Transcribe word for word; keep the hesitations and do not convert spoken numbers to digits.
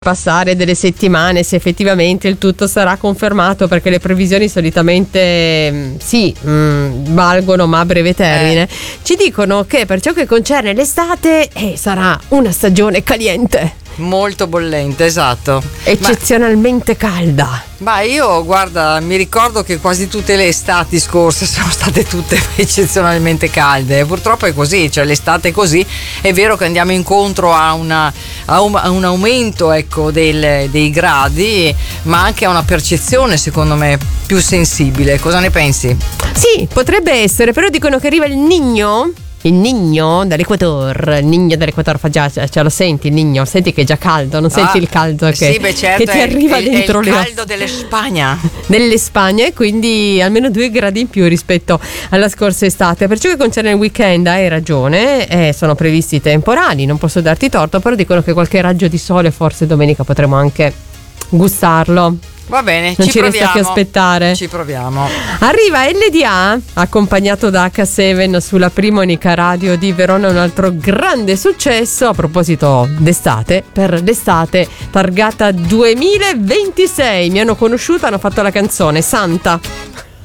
passare delle settimane se effettivamente il tutto sarà confermato, perché le previsioni solitamente sì mh, valgono ma a breve termine. Eh. Ci dicono che per ciò che concerne l'estate eh, sarà una stagione caliente, molto bollente, esatto, eccezionalmente ma, calda. Ma io guarda, mi ricordo che quasi tutte le estati scorse sono state tutte eccezionalmente calde. Purtroppo è così, cioè l'estate è così. È vero che andiamo incontro a, una, a, un, a un aumento, ecco, del, dei gradi, ma anche a una percezione secondo me più sensibile. Cosa ne pensi? Sì, potrebbe essere, però dicono che arriva il Niño. Il Niño dall'Equator, il Niño dall'Equator fa già, ce lo senti il Niño? Senti che è già caldo, non senti ah, il caldo che, sì, beh, certo, che ti arriva è, dentro è il le caldo delle Spagna. Delle Spagna, e quindi almeno due gradi in più rispetto alla scorsa estate. Per ciò che concerne il weekend hai ragione, eh, sono previsti temporali, non posso darti torto, però dicono che qualche raggio di sole forse domenica potremo anche gustarlo. Va bene, non ci, ci proviamo. resta che aspettare. Ci proviamo. Arriva L D A accompagnato da acca sette sulla prima unica radio di Verona, un altro grande successo a proposito d'estate, per l'estate targata duemilaventisei. Mi hanno conosciuta, hanno fatto la canzone Santa.